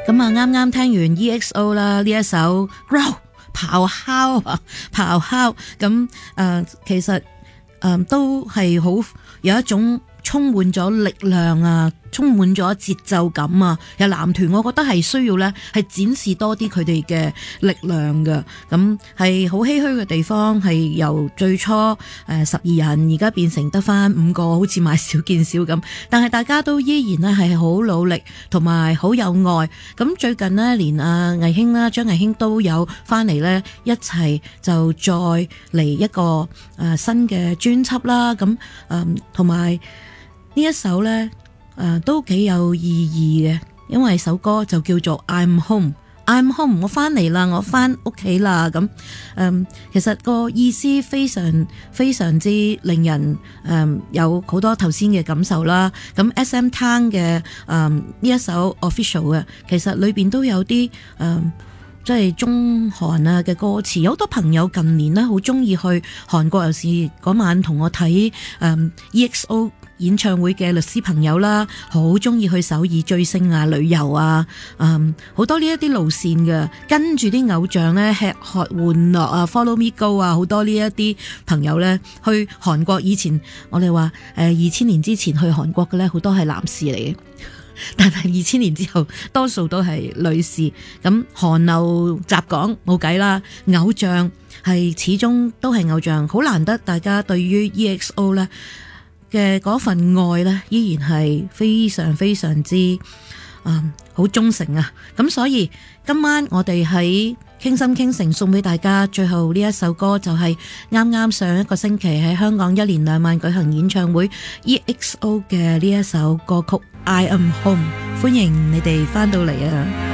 咁啊，啱啱聽完 EXO 啦，呢一首 Growl 咆哮啊，咆哮咁其實都係好有一種充滿咗力量啊，充滿咗節奏感啊！有男團，我覺得係需要咧，係展示多啲佢哋嘅力量嘅。咁係好唏噓嘅地方，係由最初12人，而家變成得返5個，好似買少見少咁。但係大家都依然咧係好努力，同埋好有愛。咁最近呢，連魏興啦、張藝興都有返嚟咧，一齊就再嚟一個新嘅專輯啦。咁同埋呢一首呢，都幾有意義嘅，因為首歌就叫做 I'm Home，I'm Home， 我翻嚟啦，我翻屋企啦。咁其實個意思非常非常之令人有好多頭先嘅感受啦。咁 SM Town 嘅呢一首 Official 嘅，其實裏邊都有啲即係中韓啊嘅歌詞，有好多朋友近年呢好中意去韓國，尤其是嗰晚同我睇EXO演唱會嘅律師朋友啦，好中意去首爾追星啊、旅遊啊，好多呢一啲路線嘅，跟住啲偶像呢吃喝玩樂啊 ，Follow Me Go 啊，好多呢一啲朋友呢去韓國。以前我哋話2000年之前去韓國嘅呢，好多係男士嚟嘅。但係2000年之後多數都係女士，咁韓流雜講冇計啦，偶像係始終都係偶像，好難得大家對於 EXO 呢嘅嗰份愛呢，依然係非常非常之好忠誠啊！咁所以今晚我哋喺傾心傾城送俾大家最後呢一首歌，就係啱啱上一個星期喺香港1連2晚舉行演唱會 EXO 嘅呢一首歌曲 I Am Home， 歡迎你哋翻到嚟啊！